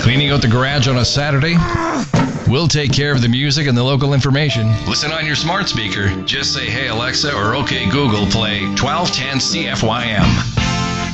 Cleaning out the garage on a Saturday? We'll take care of the music and the local information. Listen on your smart speaker. Just say, "Hey Alexa," or "Okay Google, play 1210 CFYM."